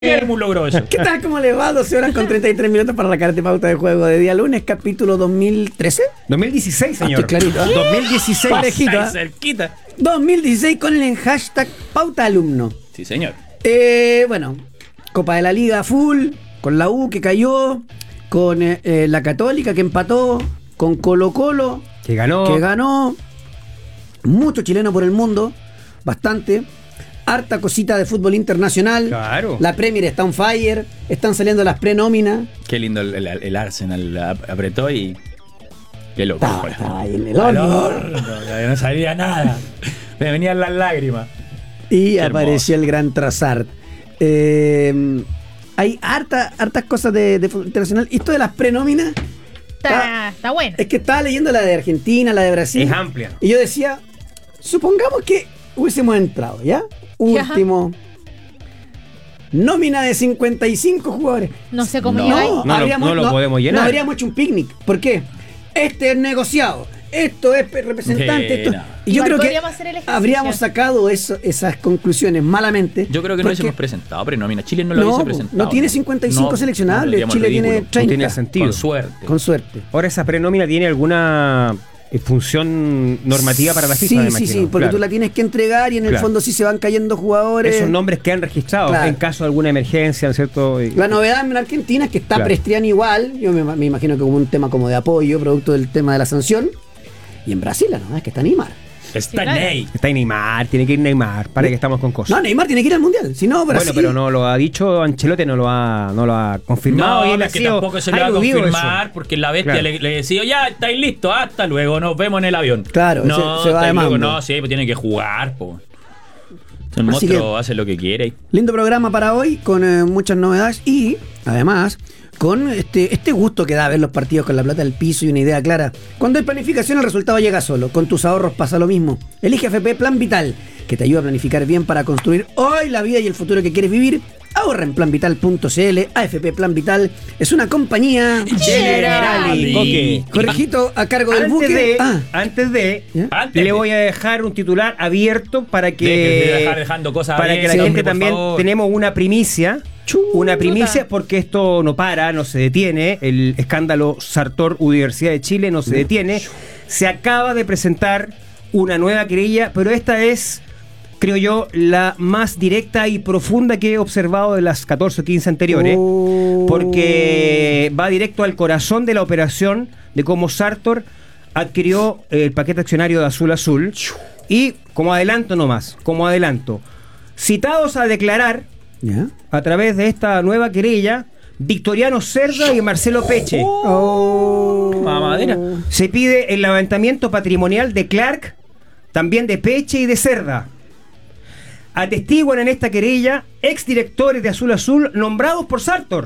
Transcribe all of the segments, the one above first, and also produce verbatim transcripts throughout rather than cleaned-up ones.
Guillermo logró eso. ¿Qué tal? ¿Cómo le va? doce horas con treinta y tres minutos para la carta de pauta de juego de día lunes, capítulo dos mil trece. dos mil dieciséis, señor. Ah, estoy clarito, ¿eh? dos mil dieciséis. Parejito, ¿eh? Cerquita. dos mil dieciséis con el hashtag pauta alumno. Sí, señor. Eh, bueno, Copa de la Liga full, con la U que cayó, con eh, eh, la Católica que empató, con Colo Colo Que ganó. que ganó, mucho chileno por el mundo, bastante, harta cosita de fútbol internacional. Claro. La Premier está on fire, están saliendo las pre-nóminas. Qué lindo el, el, el Arsenal ap- apretó y. Qué loco. Estaba, fue. estaba ahí en el Al horno. horno, ya no salía nada. Me venían las lágrimas. Y Qué apareció el gran Trossard. Eh, hay harta, hartas cosas de, de fútbol internacional. Y esto de las pre-nóminas, Está, está bueno. es que estaba leyendo la de Argentina, la de Brasil. Es amplia. Y yo decía, supongamos que hubiésemos entrado, ¿ya? Último. Nómina de cincuenta y cinco jugadores. No sé cómo No, llegáis. no lo- habríamos- no lo podemos llenar. No habríamos hecho un picnic. ¿Por qué? Este es negociado. Esto es representante. Sí, esto. no. Y yo Igual creo que podríamos hacer el ejercicio. habríamos sacado eso, esas conclusiones malamente. Yo creo que no porque- hubiésemos presentado, pero nómina. Chile no lo No, hubiese po, presentado. no tiene cincuenta y cinco No, seleccionables. no, seríamos Chile tiene ridículos. treinta. No tiene sentido. Con suerte. Con suerte. Ahora, esa prenómina tiene alguna eh, función normativa para la FIFA, Sí, me sí, imagino. sí, porque Claro. tú la tienes que entregar y en el Claro. fondo sí se van cayendo jugadores. Esos nombres que han registrado Claro. en caso de alguna emergencia, ¿no es cierto? Y- La novedad en Argentina es que está Claro. Prestrián igual, yo me, me imagino que como un tema como de apoyo, producto del tema de la sanción. Y en Brasil la novedad es que está Neymar. Está Sí, claro. Ney. Está ahí Neymar, tiene que ir Neymar, para que estamos con cosas. No, Neymar tiene que ir al Mundial, si no Brasil... Bueno, pero no lo ha dicho Ancelotti, no lo ha, no lo ha confirmado. y No, él ha es que sido- tampoco se ha lo va a eludido confirmar eso. porque la bestia Claro. le, le decía, ya estáis listos, hasta luego, nos vemos en el avión. Claro, no, se- se va de estáis locos, mambo. no, sí, pues tiene que jugar, po. El Así monstruo que- hace lo que quiere. Lindo programa para hoy, con eh, muchas novedades y, además, con este, este gusto que da ver los partidos con la plata del piso y una idea clara. Cuando hay planificación, el resultado llega solo. Con tus ahorros pasa lo mismo. Elige A F P Plan Vital, que te ayuda a planificar bien para construir hoy la vida y el futuro que quieres vivir. Ahorra en plan vital punto c l. A F P Plan Vital es una compañía Generali. Coque. Jorgito a cargo del Antes buque. de, Ah, antes de ¿ya? Antes le de- voy a dejar un titular abierto para que Deje de dejar dejando cosas para que la abiertas, gente por también favor. tenemos una primicia. Chuta. Una primicia porque esto no para, no se detiene. El escándalo Sartor Universidad de Chile no se detiene. Se acaba de presentar una nueva querella, pero esta es, creo yo, la más directa y profunda que he observado de las catorce o quince anteriores. Oh. Porque va directo al corazón de la operación de cómo Sartor adquirió el paquete accionario de Azul Azul. Y como adelanto nomás, como adelanto, citados a declarar ¿ya? a través de esta nueva querella, Victoriano Cerda y Marcelo Peche. Oh. Mamadera. Se pide el levantamiento patrimonial de Clark, también de Peche y de Cerda. Atestiguan en esta querella exdirectores de Azul Azul nombrados por Sartor.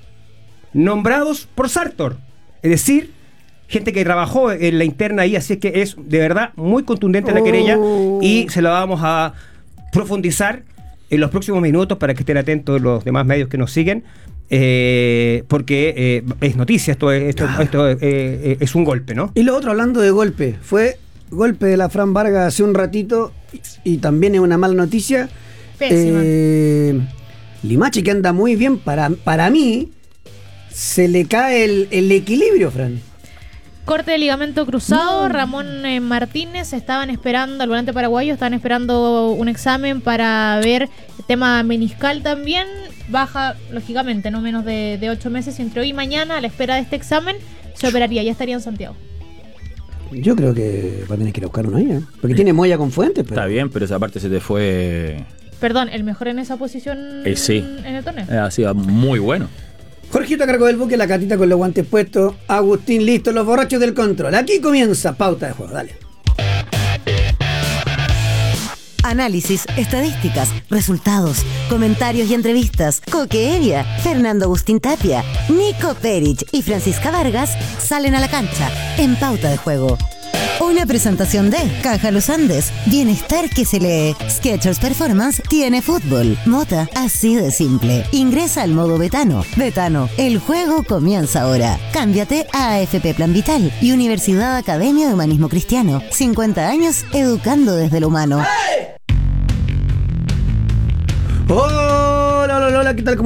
Nombrados por Sartor. Es decir, gente que trabajó en la interna ahí, así es que es de verdad muy contundente la querella Oh. y se la vamos a profundizar en los próximos minutos para que estén atentos los demás medios que nos siguen, eh, porque eh, es noticia, esto, es, esto, esto eh, eh, es un golpe, ¿no? Y lo otro, hablando de golpe, fue golpe de la Fran Vargas hace un ratito y, y también es una mala noticia. Pésima. Eh, Limache, que anda muy bien, para, para mí se le cae el, el equilibrio, Fran. Corte de ligamento cruzado, Ramón eh, Martínez, estaban esperando, al volante paraguayo, estaban esperando un examen para ver el tema meniscal también, baja lógicamente, no menos de, de ocho meses, y entre hoy y mañana, a la espera de este examen, se operaría, ya estaría en Santiago. Yo creo que va a tener que ir a buscar uno ahí, ¿eh? Porque tiene Moya con Fuentes. Pero... Está bien, pero esa parte se te fue. Perdón, el mejor en esa posición Eh, sí. en el torneo. Eh, ha sido muy bueno. Jorgito a cargo del buque, la Catita con los guantes puestos, Agustín listo, los borrachos del control. Aquí comienza Pauta de Juego, dale. Análisis, estadísticas, resultados, comentarios y entrevistas. Coque Evia, Fernando Agustín Tapia, Nico Perich y Francisca Vargas salen a la cancha en Pauta de Juego. Una presentación de Caja Los Andes, bienestar que se lee. Skechers Performance tiene fútbol. Mota, así de simple. Ingresa al modo Betano. Betano, el juego comienza ahora. Cámbiate a A F P Plan Vital y Universidad Academia de Humanismo Cristiano. cincuenta años educando desde lo humano. Hola, hola, hola, hola, ¿qué tal?